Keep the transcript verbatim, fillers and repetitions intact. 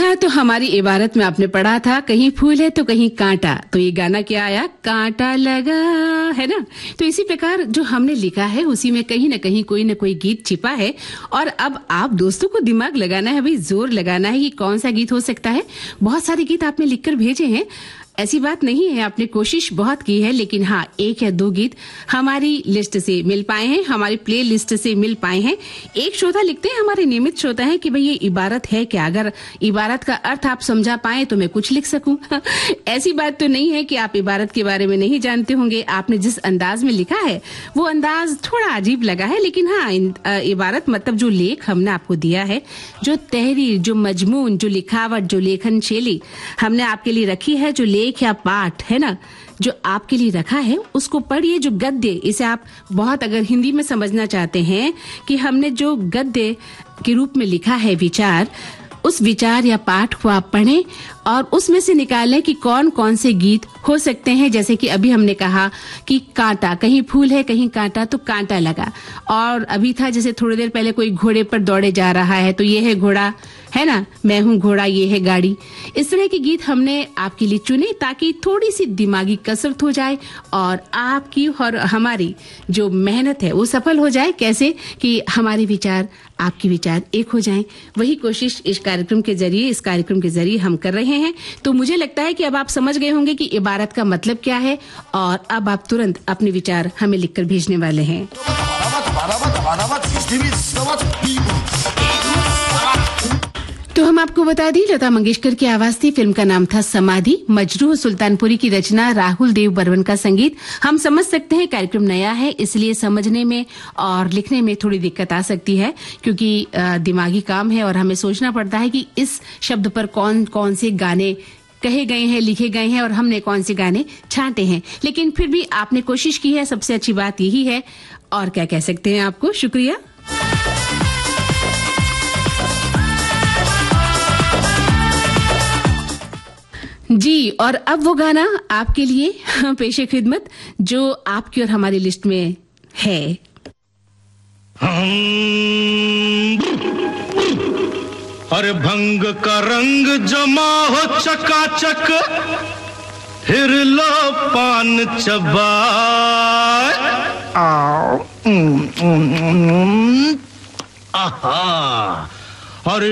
हाँ, तो हमारी इबारत में आपने पढ़ा था, कहीं फूल है तो कहीं कांटा। तो ये गाना क्या आया? कांटा लगा, है ना। तो इसी प्रकार जो हमने लिखा है उसी में कहीं ना कहीं कोई ना कोई गीत छिपा है। और अब आप दोस्तों को दिमाग लगाना है, भाई जोर लगाना है कि कौन सा गीत हो सकता है। बहुत सारे गीत आपने लिखकर भेजे हैं, ऐसी बात नहीं है, आपने कोशिश बहुत की है, लेकिन हाँ, एक या दो गीत हमारी लिस्ट से मिल पाए हैं, हमारी प्ले लिस्ट से मिल पाए हैं। एक श्रोता लिखते हैं, हमारे नियमित श्रोता हैं, कि भाई ये इबारत है क्या, अगर इबारत का अर्थ आप समझा पाए तो मैं कुछ लिख सकूं। ऐसी बात तो नहीं है कि आप इबारत के बारे में नहीं जानते होंगे। आपने जिस अंदाज में लिखा है वो अंदाज थोड़ा अजीब लगा है, लेकिन हाँ, इबारत मतलब जो लेख हमने आपको दिया है, जो तहरीर, जो मजमून, जो लिखावट, जो लेखन शैली हमने आपके लिए रखी है, जो लेख या पाठ है ना, जो आपके लिए रखा है, उसको पढ़िए। जो गद्य, इसे आप बहुत अगर हिंदी में समझना चाहते हैं कि हमने जो गद्य के रूप में लिखा है विचार, उस विचार या पाठ को आप पढ़ें और उसमें से निकालें कि कौन कौन से गीत हो सकते हैं। जैसे कि अभी हमने कहा कि कांटा, कहीं फूल है कहीं कांटा, तो कांटा लगा। और अभी था जैसे थोड़ी देर पहले कोई घोड़े पर दौड़े जा रहा है, तो ये है घोड़ा, है ना, मैं हूँ घोड़ा, ये है गाड़ी। इस तरह के गीत हमने आपके लिए चुने ताकि थोड़ी सी दिमागी कसरत हो जाए और आपकी और हमारी जो मेहनत है वो सफल हो जाए। कैसे कि हमारे विचार, आपके विचार एक हो जाएं। वही कोशिश इस कार्यक्रम के जरिए इस कार्यक्रम के जरिए हम कर रहे हैं। तो मुझे लगता है कि अब आप समझ गए होंगे कि इबारत का मतलब क्या है, और अब आप तुरंत अपने विचार हमें लिखकर भेजने वाले हैं। तो हम आपको बता दें, लता मंगेशकर की आवाज थी, फिल्म का नाम था समाधि। मजरूह सुल्तानपुरी की रचना, राहुल देव बर्मन का संगीत। हम समझ सकते हैं कार्यक्रम नया है, इसलिए समझने में और लिखने में थोड़ी दिक्कत आ सकती है, क्योंकि दिमागी काम है और हमें सोचना पड़ता है कि इस शब्द पर कौन कौन से गाने कहे गए हैं, लिखे गए हैं और हमने कौन से गाने छांटे हैं। लेकिन फिर भी आपने कोशिश की है, सबसे अच्छी बात यही है। और क्या कह सकते हैं, आपको शुक्रिया। जी, और अब वो गाना आपके लिए पेशे खिदमत जो आपकी और हमारी लिस्ट में है। अरे भंग का रंग जमा हो चकाचक, फिर लो पान चबाए। आहा, अरे